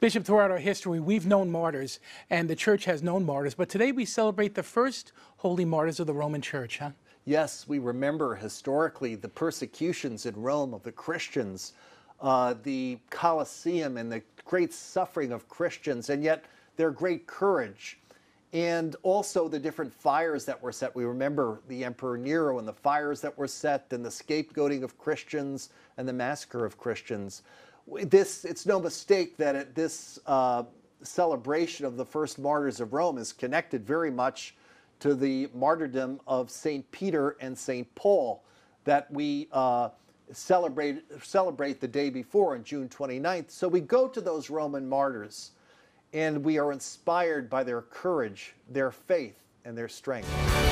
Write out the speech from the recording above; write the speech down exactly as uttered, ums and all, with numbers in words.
Bishop, throughout our history, we've known martyrs, and the church has known martyrs, but today we celebrate the first holy martyrs of the Roman Church, huh? Yes, we remember historically the persecutions in Rome of the Christians, uh, the Colosseum and the great suffering of Christians, and yet their great courage. And also the different fires that were set. We remember the Emperor Nero and the fires that were set, and the scapegoating of Christians and the massacre of Christians. This, it's no mistake that it, this uh, celebration of the first martyrs of Rome is connected very much to the martyrdom of Saint Peter and Saint Paul that we uh, celebrate, celebrate the day before on June twenty-ninth. So we go to those Roman martyrs and we are inspired by their courage, their faith, and their strength.